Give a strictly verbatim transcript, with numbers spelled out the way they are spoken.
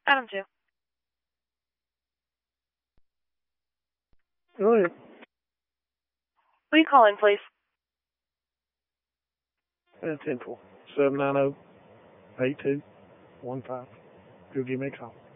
Adam two. Go ahead. Will you call in, please? That's simple. seven nine zero, eight two one five. Go give me a call.